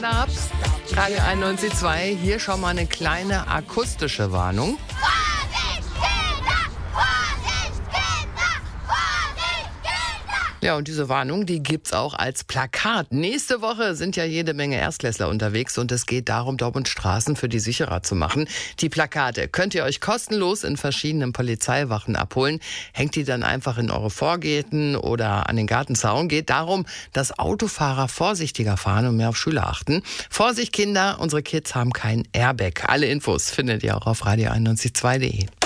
gerade habt. Radio 91.2, hier schon mal eine kleine akustische Warnung. Ja, und diese Warnung, die gibt's auch als Plakat. Nächste Woche sind ja jede Menge Erstklässler unterwegs und es geht darum, Dortmund Straßen für die sicherer zu machen. Die Plakate könnt ihr euch kostenlos in verschiedenen Polizeiwachen abholen. Hängt die dann einfach in eure Vorgärten oder an den Gartenzaun. Geht darum, dass Autofahrer vorsichtiger fahren und mehr auf Schüler achten. Vorsicht, Kinder, unsere Kids haben kein Airbag. Alle Infos findet ihr auch auf radio91.2.de.